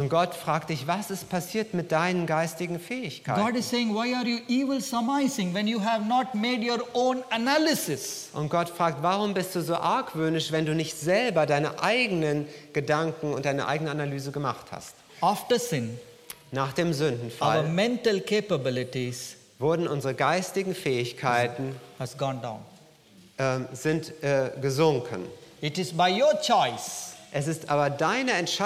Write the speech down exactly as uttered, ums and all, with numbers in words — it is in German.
Gott fragt dich, was ist passiert mit deinen geistigen Fähigkeiten? God is saying, why are you evil surmising when you have not made your own analysis? Und Gott fragt, warum bist du so argwöhnisch, wenn du nicht selber deine eigenen Gedanken und deine eigene Analyse gemacht hast? After sin, Nach dem our Sündenfall mental capabilities wurden unsere geistigen Fähigkeiten has gone down. ähm, sind äh, gesunken. It is by your choice Es ist aber deine Entscheidung,